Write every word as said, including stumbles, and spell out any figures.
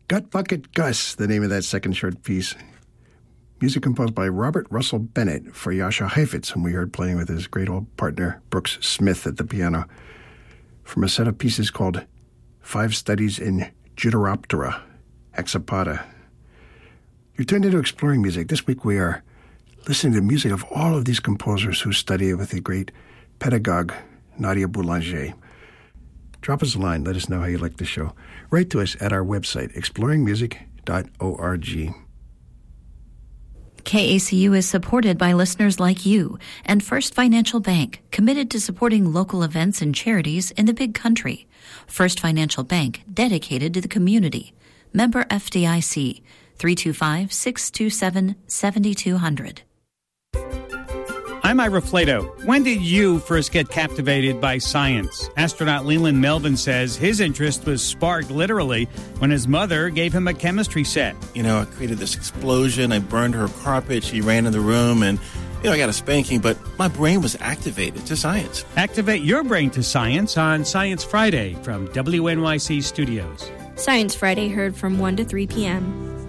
Gut Bucket Gus, the name of that second short piece. Music composed by Robert Russell Bennett for Jascha Heifetz, whom we heard playing with his great old partner Brooks Smith at the piano, from a set of pieces called Five Studies in Judaroptera, Hexapoda. You're tuned into Exploring Music. This week we are listening to music of all of these composers who study with the great pedagogue Nadia Boulanger. Drop us a line. Let us know how you like the show. Write to us at our website, exploring music dot org. K A C U is supported by listeners like you and First Financial Bank, committed to supporting local events and charities in the Big Country. First Financial Bank, dedicated to the community. Member F D I C, three two five, six two seven, seven two zero zero. I'm Ira Flato. When did you first get captivated by science? Astronaut Leland Melvin says his interest was sparked literally when his mother gave him a chemistry set. You know, I created this explosion. I burned her carpet. She ran in the room and, you know, I got a spanking, but my brain was activated to science. Activate your brain to science on Science Friday from W N Y C Studios. Science Friday heard from one to three p.m.